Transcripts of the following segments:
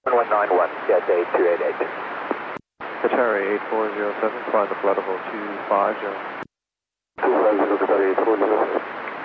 1191, Cathay 288. Qatari 8407, flying the flight level 250. 250, Qatari 8407.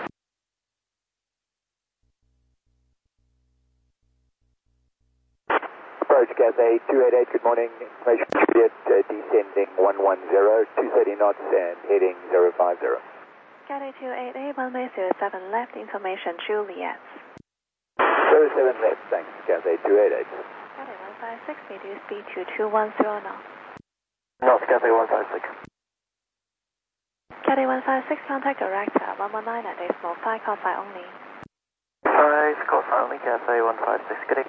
Approach Cathay 288, good morning. Information Juliet, descending 110, 230 knots and heading 050. Cathay 288, runway 07 left, information Juliet. 07 left, thanks, Cathay 288. Cathay 156, reduce speed to 210 knots. Knots, Cathay 156. Cathay 156, contact director 119 at decimal 5, call sign only. 5, call sign only, Cathay 156, good day.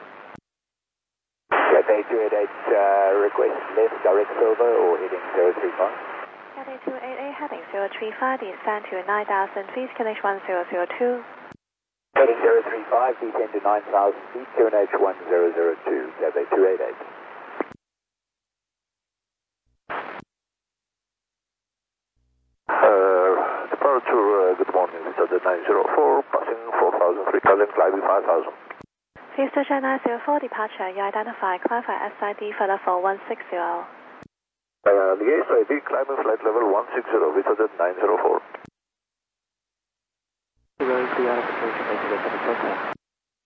Cathay 288, request left, direct silver or heading 035. Cathay 288, heading 035, descend to 9,000 feet, QNH 1002. Heading 035, descend to 9,000 feet, QNH 1002, Cathay 288. Departure, good morning, Victor 904, passing 4,000, 3,000, climbing 5,000. Houston Jet 904, departure, you identify, climb for SID for level 160. Yes, I did climbing flight level 160, Victor 904. Going to the application, thank you for the contact.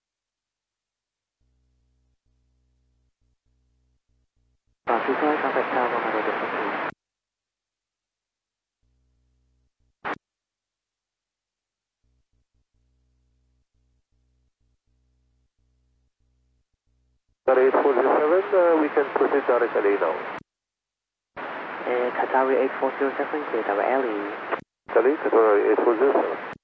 Contact tower 150. Qatari 8407, we can proceed directly now. Qatari 8407, clear our alley. Qatari 8407.